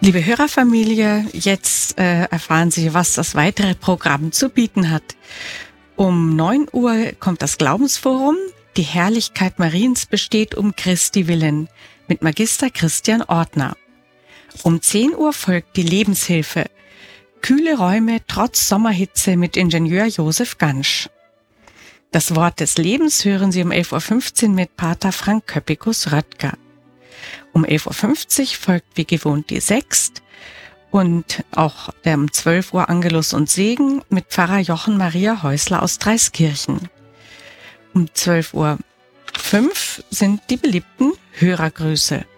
Liebe Hörerfamilie, jetzt erfahren Sie, was das weitere Programm zu bieten hat. Um 9 Uhr kommt das Glaubensforum. Die Herrlichkeit Mariens besteht um Christi willen mit Magister Christian Ortner. Um 10 Uhr folgt die Lebenshilfe. Kühle Räume trotz Sommerhitze mit Ingenieur Josef Gansch. Das Wort des Lebens hören Sie um 11.15 Uhr mit Pater Frank Köppikus-Röttger. Um 11.50 Uhr folgt wie gewohnt die Sext und auch um 12 Uhr Angelus und Segen mit Pfarrer Jochen Maria Häusler aus Dreiskirchen. Um 12.05 Uhr sind die beliebten Hörergrüße.